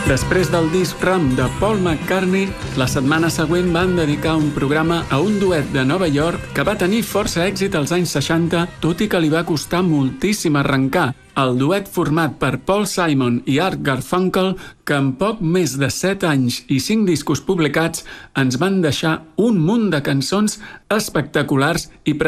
Després del disc Ram de Paul McCartney, la setmana següent van dedicar un programa a un duet de Nova York que va tenir força èxit als anys 60, tot i que li va costar moltíssim arrencar. El duet format per Paul Simon i Art Garfunkel, que en poc més de 7 anys i 5 discos publicats ens van deixar un munt de cançons espectaculars i